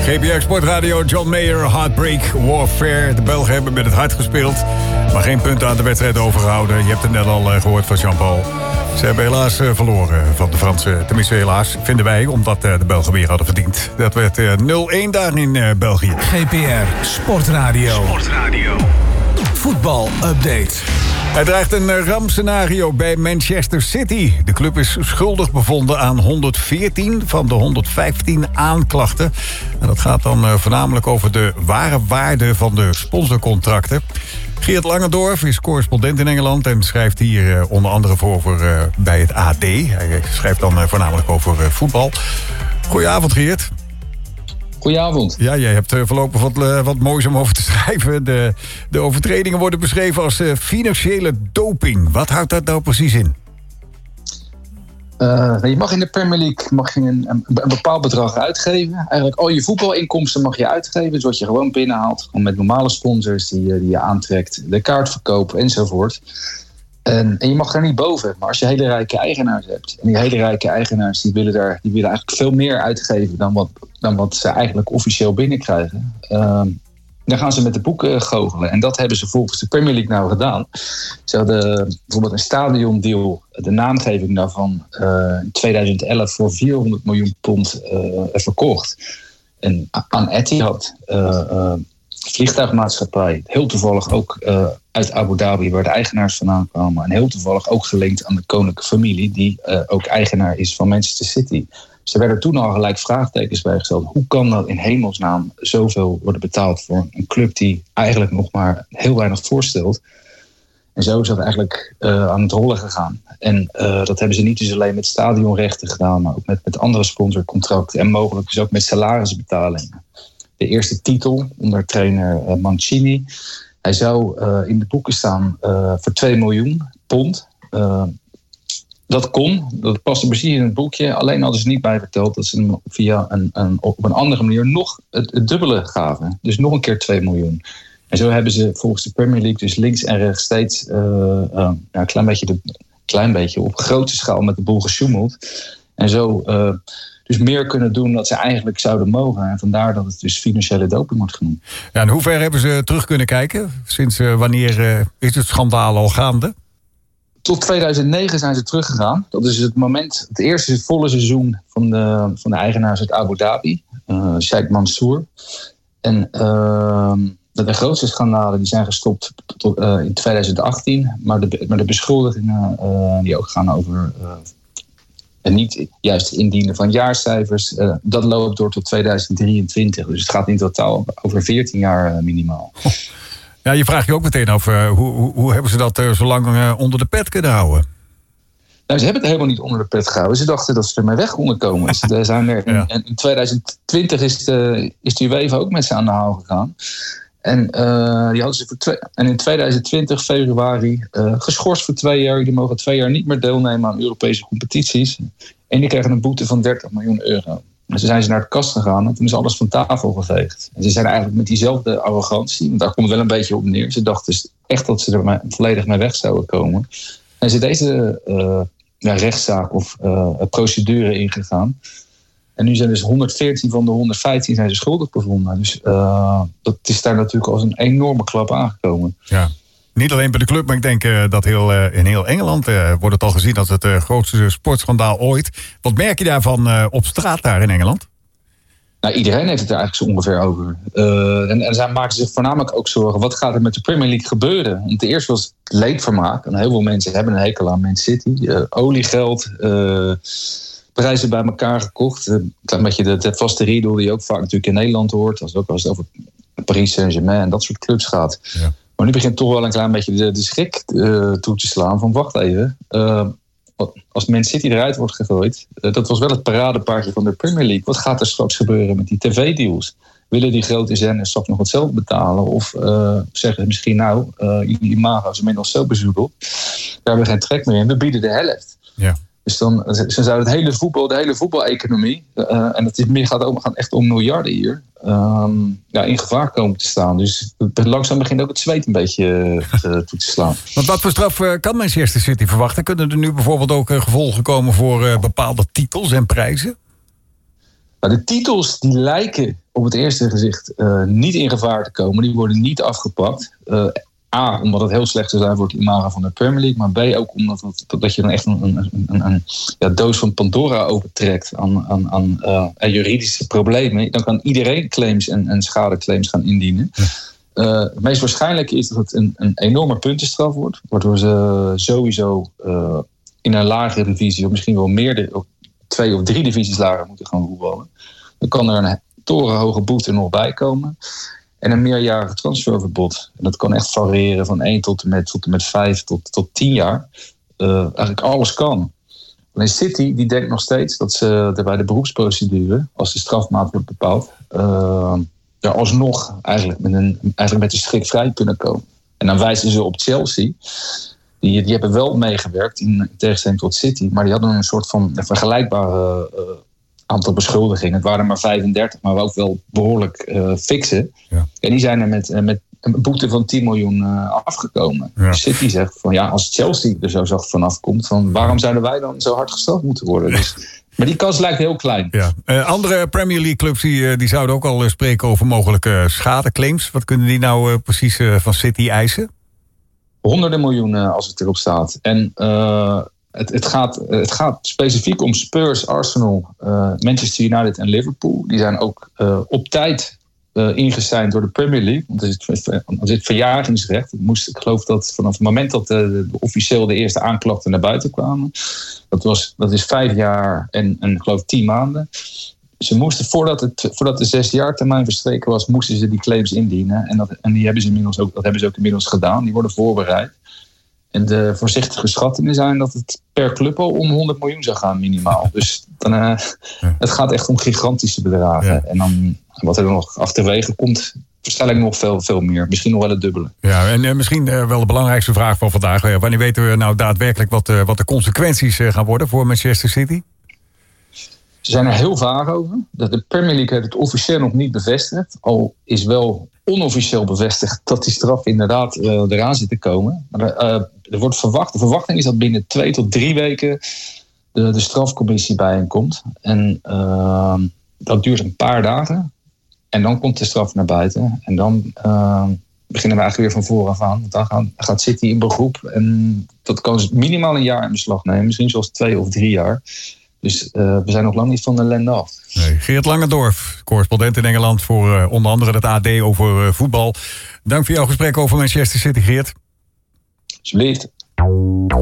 GPR Sportradio, John Mayer, Heartbreak, Warfare. De Belgen hebben met het hart gespeeld, maar geen punten aan de wedstrijd overgehouden. Je hebt het net al gehoord van Jean-Paul. Ze hebben helaas verloren van de Fransen. Tenminste helaas, vinden wij, omdat de Belgen weer hadden verdiend. Dat werd 0-1 daar in België. GPR Sportradio. Voetbal-update. Er dreigt een rampscenario bij Manchester City. De club is schuldig bevonden aan 114 van de 115 aanklachten. En dat gaat dan voornamelijk over de ware waarde van de sponsorcontracten. Geert Langendorf is correspondent in Engeland en schrijft hier onder andere voor bij het AD. Hij schrijft dan voornamelijk over voetbal. Goedenavond, Geert. Goedenavond. Ja, jij hebt voorlopig wat moois om over te schrijven. De overtredingen worden beschreven als financiële doping. Wat houdt dat nou precies in? Je mag in de Premier League een bepaald bedrag uitgeven. Eigenlijk al je voetbalinkomsten mag je uitgeven. Dus wat je gewoon binnenhaalt. Gewoon met normale sponsors die je aantrekt. De kaartverkoop enzovoort. En je mag daar niet boven. Maar als je hele rijke eigenaars hebt. En die hele rijke eigenaars die willen eigenlijk veel meer uitgeven dan wat ze eigenlijk officieel binnenkrijgen. Dan gaan ze met de boeken goochelen. En dat hebben ze volgens de Premier League nou gedaan. Ze hadden bijvoorbeeld een stadiondeal, de naamgeving daarvan, in 2011 voor 400 miljoen pond verkocht. En aan Etihad, vliegtuigmaatschappij, heel toevallig ook uit Abu Dhabi, waar de eigenaars vandaan kwamen. En heel toevallig ook gelinkt aan de koninklijke familie, die ook eigenaar is van Manchester City. Dus er werden toen al gelijk vraagtekens bij gesteld. Hoe kan dat in hemelsnaam zoveel worden betaald voor een club die eigenlijk nog maar heel weinig voorstelt? En zo is dat eigenlijk aan het rollen gegaan. En dat hebben ze niet dus alleen met stadionrechten gedaan, maar ook met andere sponsorcontracten en mogelijk dus ook met salarisbetalingen. De eerste titel onder trainer Mancini. Hij zou in de boeken staan voor 2 miljoen pond. Dat kon, dat paste precies in het boekje. Alleen hadden ze niet bij verteld dat ze hem via op een andere manier nog het dubbele gaven. Dus nog een keer 2 miljoen. En zo hebben ze volgens de Premier League dus links en rechts steeds een klein beetje op grote schaal met de boel gesjoemeld. En zo dus meer kunnen doen dan ze eigenlijk zouden mogen. En vandaar dat het dus financiële doping wordt genoemd. Ja, in hoeverre hebben ze terug kunnen kijken? Sinds wanneer is het schandaal al gaande? Tot 2009 zijn ze teruggegaan. Dat is het eerste volle seizoen van de eigenaars uit Abu Dhabi. Sheikh Mansour. En de grootste schandalen die zijn gestopt in 2018. Maar de beschuldigingen die ook gaan over en niet juist indienen van jaarcijfers. Dat loopt door tot 2023. Dus het gaat in totaal over 14 jaar minimaal. Ja, je vraagt je ook meteen af, hoe hebben ze dat zo lang onder de pet kunnen houden? Nou, ze hebben het helemaal niet onder de pet gehouden. Ze dachten dat ze ermee weg konden komen. En in 2020 is de UEFA ook met ze aan de haal gegaan. En die hadden ze in 2020 februari geschorst voor 2 jaar. Die mogen 2 jaar niet meer deelnemen aan Europese competities. En die krijgen een boete van 30 miljoen euro. En toen zijn ze naar de kast gegaan en toen is alles van tafel geveegd. En ze zijn eigenlijk met diezelfde arrogantie, want daar komt het wel een beetje op neer. Ze dachten echt dat ze er volledig mee weg zouden komen. En ze deze rechtszaak of procedure ingegaan. En nu zijn dus 114 van de 115 zijn ze schuldig bevonden. Dus dat is daar natuurlijk als een enorme klap aangekomen. Ja. Niet alleen bij de club, maar ik denk dat in heel Engeland wordt het al gezien als het grootste sportschandaal ooit. Wat merk je daarvan op straat daar in Engeland? Nou, iedereen heeft het er eigenlijk zo ongeveer over. En zij maken zich voornamelijk ook zorgen. Wat gaat er met de Premier League gebeuren? Want eerst was het leedvermaak. En heel veel mensen hebben een hekel aan Man City. Oliegeld, prijzen bij elkaar gekocht. Een klein beetje de vaste riedel die je ook vaak natuurlijk in Nederland hoort. Als het over Paris Saint-Germain en dat soort clubs gaat. Ja. Maar nu begint toch wel een klein beetje de schrik toe te slaan van wacht even. Als Man City eruit wordt gegooid, dat was wel het paradepaardje van de Premier League. Wat gaat er straks gebeuren met die tv-deals? Willen die grote zenders straks nog hetzelfde betalen? Of zeggen ze misschien jullie imago is inmiddels zo bezoedeld. Daar hebben we geen trek meer in. We bieden de helft. Ja. Dus dan zou de hele voetbaleconomie, en het gaat echt om miljarden hier, in gevaar komen te staan. Dus langzaam begint ook het zweet een beetje toe te slaan. Want wat voor straf kan Manchester City verwachten? Kunnen er nu bijvoorbeeld ook gevolgen komen voor bepaalde titels en prijzen? Maar de titels die lijken op het eerste gezicht niet in gevaar te komen. Die worden niet afgepakt. A, omdat het heel slecht zou zijn voor het imago van de Premier League. Maar B, ook omdat dat je dan echt een doos van Pandora opentrekt aan juridische problemen. Dan kan iedereen claims en schadeclaims gaan indienen. Het meest waarschijnlijke is dat het een enorme puntenstraf wordt. Waardoor ze sowieso in een lagere divisie, of misschien wel meer, 2 of 3 divisies lager moeten gaan voetballen. Dan kan er een torenhoge boete nog bij komen. En een meerjarig transferverbod. En dat kan echt variëren van 1 tot en met 5 tot 10 jaar. Eigenlijk alles kan. Alleen City die denkt nog steeds dat ze er bij de beroepsprocedure, als de strafmaat wordt bepaald, alsnog eigenlijk met de schrik vrij kunnen komen. En dan wijzen ze op Chelsea. Die hebben wel meegewerkt in tegenstelling tot City. Maar die hadden een soort van vergelijkbare aantal beschuldigingen. Het waren er maar 35, maar ook wel behoorlijk fikse. Ja. En die zijn er met een boete van 10 miljoen afgekomen. Ja. City zegt van als Chelsea er zo zacht vanaf komt, van waarom zouden wij dan zo hard gestraft moeten worden? Dus, maar die kans lijkt heel klein. Ja. Andere Premier League clubs die zouden ook al spreken over mogelijke schadeclaims. Wat kunnen die nou precies van City eisen? Honderden miljoenen als het erop staat. En het gaat specifiek om Spurs, Arsenal, Manchester United en Liverpool. Die zijn ook op tijd ingesigned door de Premier League. Want er zit verjagingsrecht. Ik geloof dat vanaf het moment dat officieel de eerste aanklachten naar buiten kwamen. Dat is 5 jaar en ik geloof 10 maanden. Ze moesten, voordat de 6 jaar termijn verstreken was, moesten ze die claims indienen. En die hebben ze ook inmiddels gedaan. Die worden voorbereid. En de voorzichtige schattingen zijn dat het per club al om 100 miljoen zou gaan minimaal. Dus het gaat echt om gigantische bedragen. Ja. En dan wat er nog achterwege komt, waarschijnlijk nog veel meer. Misschien nog wel het dubbele. Ja, en misschien wel de belangrijkste vraag van vandaag. Wanneer weten we nou daadwerkelijk wat de consequenties gaan worden voor Manchester City? Ze zijn er heel vaag over. De Premier League heeft het officieel nog niet bevestigd. Al is wel onofficieel bevestigd dat die straf inderdaad eraan zit te komen. Maar er wordt verwacht. De verwachting is dat binnen 2 tot 3 weken de strafcommissie bijeenkomt. En dat duurt een paar dagen. En dan komt de straf naar buiten. En dan beginnen we eigenlijk weer van vooraf aan. Want dan gaat City in beroep. En dat kan minimaal een jaar in beslag nemen. Misschien zelfs 2 of 3 jaar. Dus we zijn nog lang niet van de ellende af. Nee, Geert Langendorf, correspondent in Engeland voor onder andere het AD over voetbal. Dank voor jouw gesprek over Manchester City, Geert. Alsjeblieft.